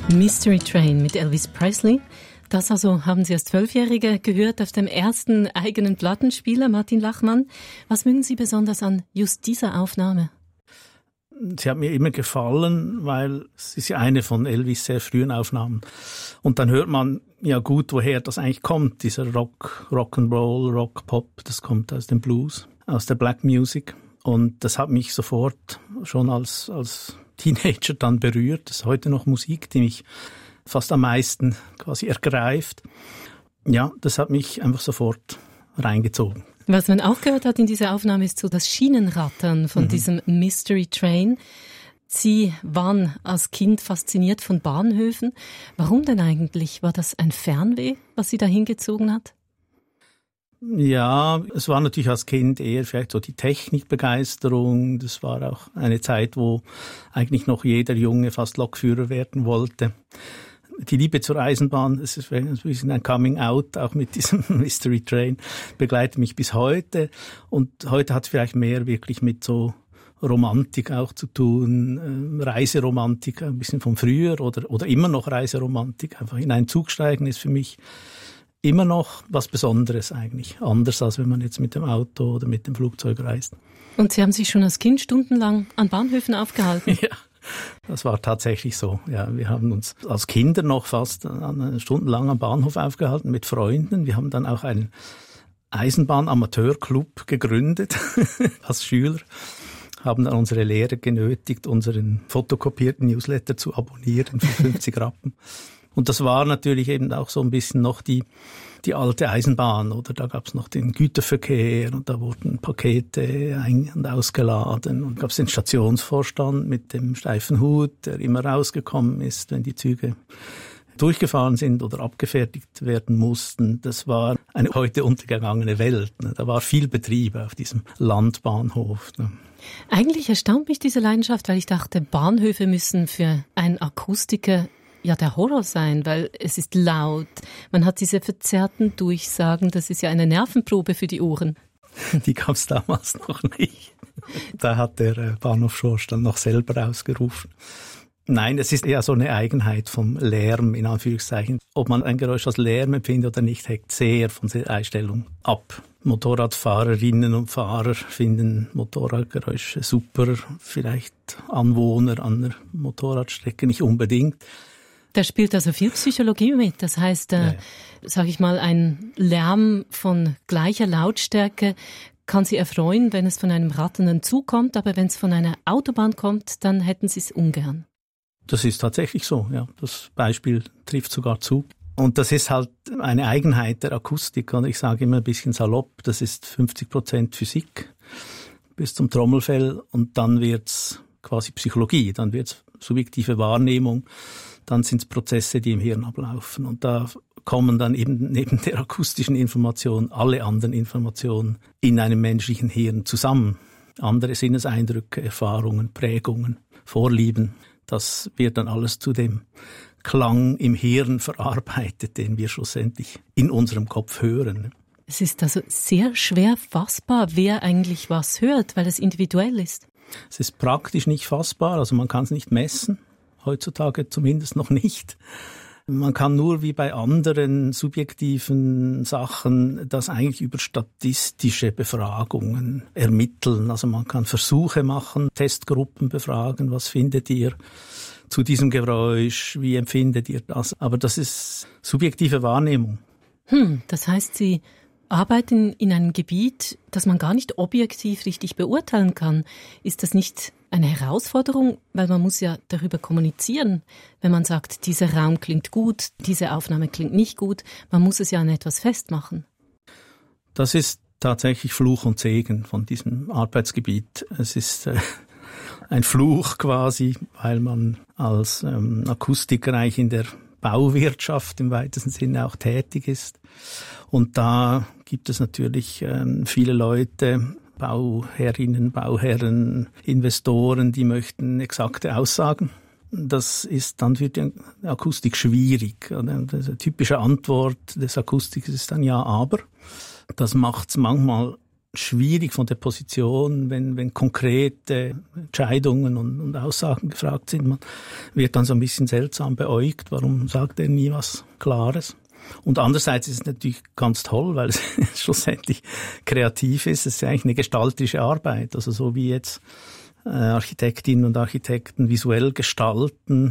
Mystery Train mit Elvis Presley. Das also haben Sie als 12-Jährige gehört auf dem ersten eigenen Plattenspieler, Martin Lachmann. Was mögen Sie besonders an just dieser Aufnahme? Sie hat mir immer gefallen, weil es ist ja eine von Elvis sehr frühen Aufnahmen. Und dann hört man ja gut, woher das eigentlich kommt, dieser Rock'n'Roll, Rock-Pop, das kommt aus dem Blues, aus der Black Music. Und das hat mich sofort schon als Teenager dann berührt. Das ist heute noch Musik, die mich fast am meisten quasi ergreift. Ja, das hat mich einfach sofort reingezogen. Was man auch gehört hat in dieser Aufnahme ist so das Schienenrattern von diesem Mystery Train. Sie waren als Kind fasziniert von Bahnhöfen. Warum denn eigentlich? War das ein Fernweh, was Sie da hingezogen hat? Ja, es war natürlich als Kind eher vielleicht so die Technikbegeisterung. Das war auch eine Zeit, wo eigentlich noch jeder Junge fast Lokführer werden wollte. Die Liebe zur Eisenbahn, das ist ein bisschen ein Coming-out, auch mit diesem Mystery Train, begleitet mich bis heute. Und heute hat es vielleicht mehr wirklich mit so Romantik auch zu tun, Reiseromantik, ein bisschen von früher oder immer noch Reiseromantik. Einfach in einen Zug steigen ist für mich immer noch was Besonderes eigentlich. Anders als wenn man jetzt mit dem Auto oder mit dem Flugzeug reist. Und Sie haben sich schon als Kind stundenlang an Bahnhöfen aufgehalten? Ja. Das war tatsächlich so. Ja, wir haben uns als Kinder noch fast stundenlang am Bahnhof aufgehalten mit Freunden. Wir haben dann auch einen Eisenbahn-Amateurclub gegründet als Schüler, haben dann unsere Lehrer genötigt, unseren fotokopierten Newsletter zu abonnieren für 50 Rappen. Und das war natürlich eben auch so ein bisschen noch die alte Eisenbahn, oder da gab es noch den Güterverkehr und da wurden Pakete ein- und ausgeladen und gab es den Stationsvorstand mit dem steifen Hut, der immer rausgekommen ist, wenn die Züge durchgefahren sind oder abgefertigt werden mussten. Das war eine heute untergegangene Welt. Da war viel Betrieb auf diesem Landbahnhof. Eigentlich erstaunt mich diese Leidenschaft, weil ich dachte, Bahnhöfe müssen für einen Akustiker ja der Horror sein, weil es ist laut. Man hat diese verzerrten Durchsagen. Das ist ja eine Nervenprobe für die Ohren. Die gab es damals noch nicht. Da hat der Bahnhofsvorstand noch selber ausgerufen. Nein, es ist eher so eine Eigenheit vom Lärm, in Anführungszeichen. Ob man ein Geräusch als Lärm empfindet oder nicht, hängt sehr von der Einstellung ab. Motorradfahrerinnen und Fahrer finden Motorradgeräusche super, vielleicht Anwohner an der Motorradstrecke nicht unbedingt. Da spielt also viel Psychologie mit. Das heißt, sage ich mal, ein Lärm von gleicher Lautstärke kann Sie erfreuen, wenn es von einem ratternden Zug kommt, aber wenn es von einer Autobahn kommt, dann hätten Sie es ungern. Das ist tatsächlich so, ja. Das Beispiel trifft sogar zu. Und das ist halt eine Eigenheit der Akustik. Und ich sage immer ein bisschen salopp, das ist 50% Physik bis zum Trommelfell und dann wird's quasi Psychologie, dann wird's subjektive Wahrnehmung. Dann sind es Prozesse, die im Hirn ablaufen. Und da kommen dann eben neben der akustischen Information alle anderen Informationen in einem menschlichen Hirn zusammen. Andere Sinneseindrücke, Erfahrungen, Prägungen, Vorlieben. Das wird dann alles zu dem Klang im Hirn verarbeitet, den wir schlussendlich in unserem Kopf hören. Es ist also sehr schwer fassbar, wer eigentlich was hört, weil es individuell ist. Es ist praktisch nicht fassbar, also man kann es nicht messen. Heutzutage zumindest noch nicht. Man kann nur wie bei anderen subjektiven Sachen das eigentlich über statistische Befragungen ermitteln. Also man kann Versuche machen, Testgruppen befragen, was findet ihr zu diesem Geräusch, wie empfindet ihr das? Aber das ist subjektive Wahrnehmung. Das heißt, Sie arbeiten in einem Gebiet, das man gar nicht objektiv richtig beurteilen kann. Ist das nicht eine Herausforderung? Weil man muss ja darüber kommunizieren. Wenn man sagt, dieser Raum klingt gut, diese Aufnahme klingt nicht gut, man muss es ja an etwas festmachen. Das ist tatsächlich Fluch und Segen von diesem Arbeitsgebiet. Es ist ein Fluch quasi, weil man als Akustiker eigentlich in der Bauwirtschaft im weitesten Sinne auch tätig ist. Und da gibt es natürlich viele Leute, Bauherrinnen, Bauherren, Investoren, die möchten exakte Aussagen. Das ist dann für die Akustik schwierig. Die typische Antwort des Akustikers ist dann ja, aber. Das macht es manchmal schwierig von der Position, wenn konkrete Entscheidungen und Aussagen gefragt sind. Man wird dann so ein bisschen seltsam beäugt. Warum sagt er nie was Klares? Und andererseits ist es natürlich ganz toll, weil es schlussendlich kreativ ist. Es ist eigentlich eine gestalterische Arbeit. Also so wie jetzt Architektinnen und Architekten visuell gestalten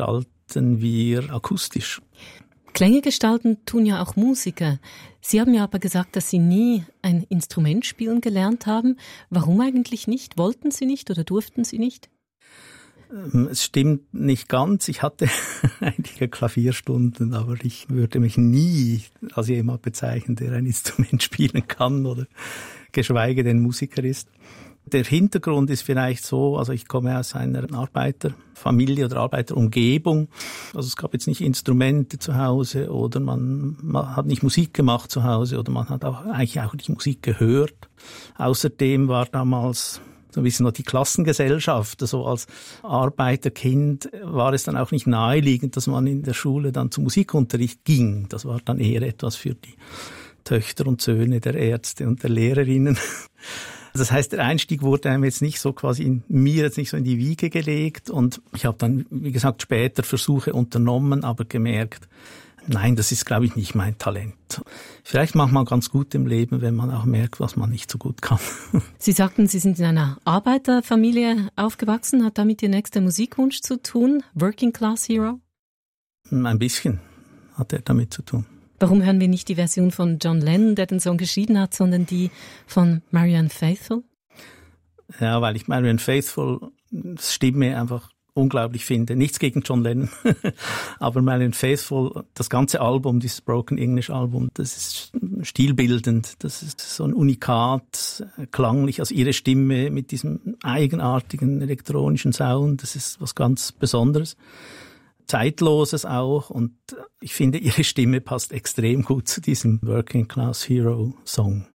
wir akustisch. Klänge gestalten tun ja auch Musiker. Sie haben ja aber gesagt, dass Sie nie ein Instrument spielen gelernt haben. Warum eigentlich nicht? Wollten Sie nicht oder durften Sie nicht? Es stimmt nicht ganz. Ich hatte einige Klavierstunden, aber ich würde mich nie als jemand bezeichnen, der ein Instrument spielen kann oder geschweige denn Musiker ist. Der Hintergrund ist vielleicht so, also ich komme aus einer Arbeiterfamilie oder Arbeiterumgebung. Also es gab jetzt nicht Instrumente zu Hause oder man hat nicht Musik gemacht zu Hause oder man hat eigentlich auch nicht Musik gehört. Außerdem war damals so ein bisschen noch die Klassengesellschaft. Also als Arbeiterkind war es dann auch nicht naheliegend, dass man in der Schule dann zum Musikunterricht ging. Das war dann eher etwas für die Töchter und Söhne der Ärzte und der Lehrerinnen. Das heißt, der Einstieg wurde einem jetzt nicht so quasi in die Wiege gelegt und ich habe dann, wie gesagt, später Versuche unternommen, aber gemerkt, nein, das ist, glaube ich, nicht mein Talent. Vielleicht macht man ganz gut im Leben, wenn man auch merkt, was man nicht so gut kann. Sie sagten, Sie sind in einer Arbeiterfamilie aufgewachsen. Hat damit Ihr nächster Musikwunsch zu tun? Working Class Hero? Ein bisschen hat er damit zu tun. Warum hören wir nicht die Version von John Lennon, der den Song geschrieben hat, sondern die von Marianne Faithfull? Ja, weil ich Marianne Faithfull Stimme einfach unglaublich finde. Nichts gegen John Lennon, aber Marianne Faithfull, das ganze Album, dieses Broken English Album, das ist stilbildend, das ist so ein Unikat, klanglich, also ihre Stimme mit diesem eigenartigen elektronischen Sound, das ist was ganz Besonderes. Zeitloses auch und ich finde, ihre Stimme passt extrem gut zu diesem Working Class Hero Song.